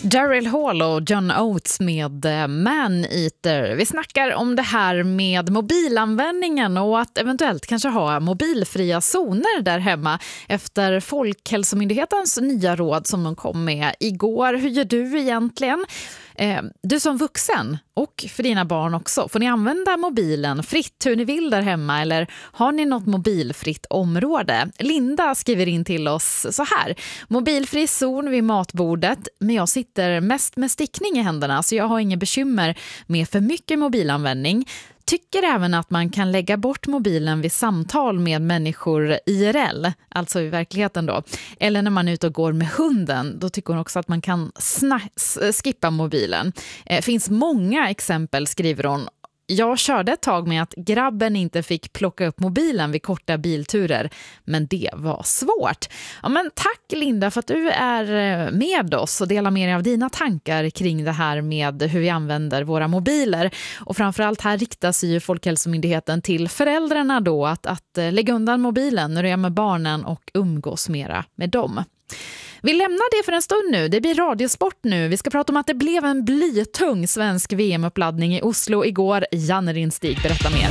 Daryl Hall och John Oates med Man-Eater. Vi snackar om det här med mobilanvändningen och att eventuellt kanske ha mobilfria zoner där hemma efter Folkhälsomyndighetens nya råd som de kom med igår. Hur gör du egentligen? Du som vuxen och för dina barn också, får ni använda mobilen fritt hur ni vill där hemma eller har ni något mobilfritt område? Linda skriver in till oss så här: mobilfri zon vid matbordet, men jag sitter mest med stickning i händerna så jag har inga bekymmer med för mycket mobilanvändning. Tycker även att man kan lägga bort mobilen vid samtal med människor IRL, alltså i verkligheten då. Eller när man är ute och går med hunden, då tycker hon också att man kan skippa mobilen. Finns många exempel, skriver hon. Jag körde ett tag med att grabben inte fick plocka upp mobilen vid korta bilturer, men det var svårt. Ja, men tack Linda för att du är med oss och delar med dig av dina tankar kring det här med hur vi använder våra mobiler. Och framförallt här riktar sig ju Folkhälsomyndigheten till föräldrarna då att lägga undan mobilen när du är med barnen och umgås mera med dem. Vi lämnar det för en stund nu. Det blir radiosport nu. Vi ska prata om att det blev en blytung svensk VM-uppladdning i Oslo igår. Janne Rinstig, berätta mer.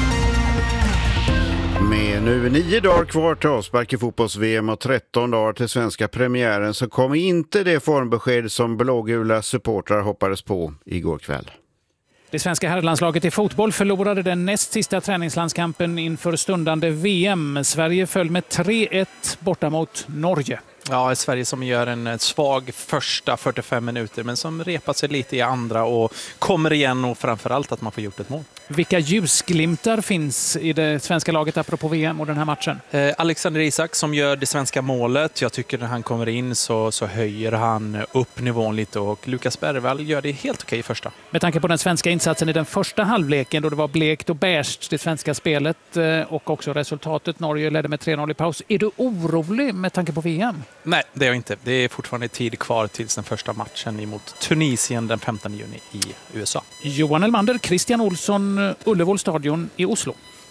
Med nu 9 dagar kvar till avspark i fotbolls-VM och 13 dagar till svenska premiären så kommer inte det formbesked som blågula supportrar hoppades på igår kväll. Det svenska herrlandslaget i fotboll förlorade den näst sista träningslandskampen inför stundande VM. Sverige föll med 3-1 borta mot Norge. Ja, Sverige som gör en svag första 45 minuter men som repar sig lite i andra och kommer igen och framförallt att man får gjort ett mål. Vilka ljusglimtar finns i det svenska laget apropå VM och den här matchen? Alexander Isak som gör det svenska målet. Jag tycker när han kommer in så höjer han upp nivån lite och Lukas Bergvall gör det helt okej i första. Med tanke på den svenska insatsen i den första halvleken då det var blekt och beige det svenska spelet och också resultatet, Norge ledde med 3-0 i paus. Är du orolig med tanke på VM? Nej, det är jag inte. Det är fortfarande tid kvar tills den första matchen emot Tunisien den 15 juni i USA. Johan Elmander, Christian Olsson, Ullevål stadion i Oslo.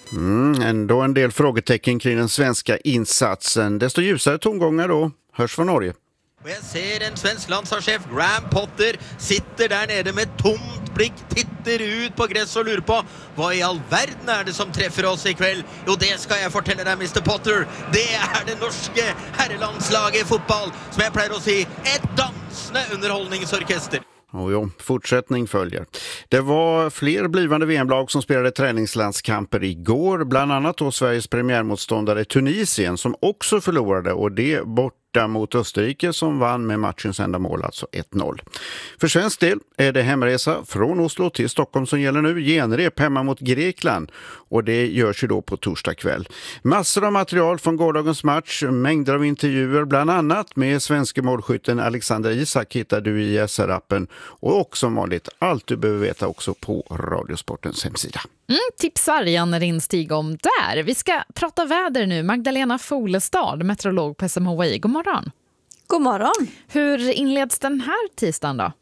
Ändå en del frågetecken kring den svenska insatsen. Desto ljusare tongångar då hörs från Norge. Och jag ser en svensk landslagschef, Graham Potter, sitter där nere med tomt blick, tittar ut på gräs och lurer på vad i all världen är det som träffar oss ikväll. Jo, det ska jag fortälla dig, Mr. Potter. Det är det norske herrelandslaget i fotboll som jag plejer att se ett dansende underhållningsorkester. Och ja, fortsättning följer. Det var fler blivande VM-lag som spelade träningslandskamper igår, bland annat då Sveriges premiärmotståndare Tunisien som också förlorade och det borta mot Österrike som vann med matchens enda mål, alltså 1-0. För svensk del är det hemresa från Oslo till Stockholm som gäller nu, genrep hemma mot Grekland och det görs ju då på torsdag kväll. Massor av material från gårdagens match, mängder av intervjuer bland annat med svenska målskytten Alexander Isak hittar du i SR-appen och också som vanligt allt du behöver veta också på Radiosportens hemsida. Tipsar Janne Rinstig om där. Vi ska prata väder nu. Magdalena Folestad, meteorolog på SMHI. God morgon. God morgon. Hur inleds den här tisdagen då?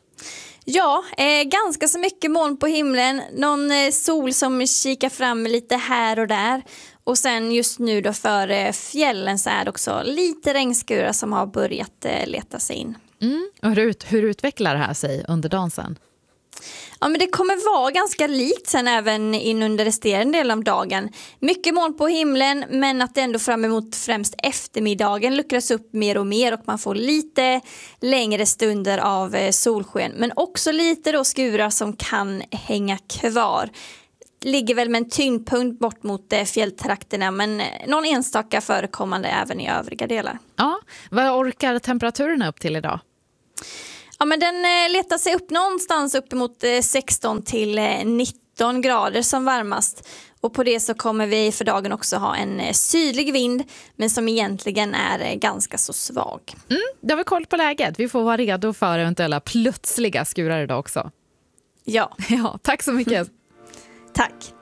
Ja, ganska så mycket moln på himlen. Någon sol som kikar fram lite här och där. Och sen just nu då för fjällen så är det också lite regnskurar som har börjat leta sig in. Och hur utvecklar det här sig under dagen sen? Ja, men det kommer vara ganska likt sen även in under resterande del av dagen. Mycket moln på himlen men att det ändå fram emot främst eftermiddagen luckras upp mer och mer och man får lite längre stunder av solsken. Men också lite då skurar som kan hänga kvar. Ligger väl med en tyngdpunkt bort mot fjälltrakterna men någon enstaka förekommande även i övriga delar. Ja, vad orkar temperaturen upp till idag? Ja, men den letar sig upp någonstans uppemot 16 till 19 grader som varmast. Och på det så kommer vi för dagen också ha en sydlig vind men som egentligen är ganska så svag. Då har vi koll på läget. Vi får vara redo för eventuella plötsliga skurar idag också. Ja. Ja, tack så mycket. Tack.